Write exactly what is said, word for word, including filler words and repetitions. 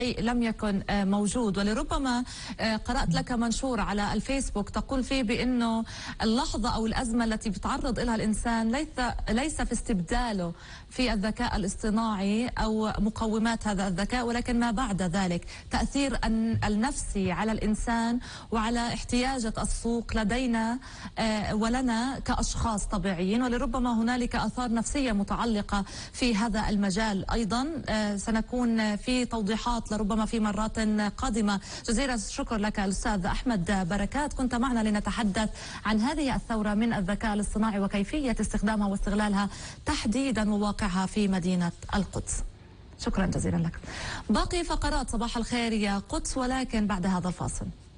لم يكن موجود. ولربما قرأت لك منشور على الفيسبوك تقول فيه بأنه اللحظة أو الأزمة التي بيتعرض لها الإنسان ليس ليس في استبداله في الذكاء الاصطناعي أو مقومات هذا الذكاء، ولكن ما بعد ذلك تأثير النفسي على الإنسان وعلى احتياجات السوق لدينا ولنا كأشخاص طبيعيين. ولربما هنالك آثار نفسية متعلقة في هذا المجال أيضا. سنكون في توضيحات لربما في مرات قادمة. جزيلا الشكر لك الأستاذ أحمد بركات، كنت معنا لنتحدث عن هذه الثورة من الذكاء الاصطناعي وكيفية استخدامها واستغلالها تحديدا وواقعها في مدينة القدس. شكرا جزيلا لك. باقي فقرات صباح الخير يا قدس، ولكن بعد هذا الفاصل.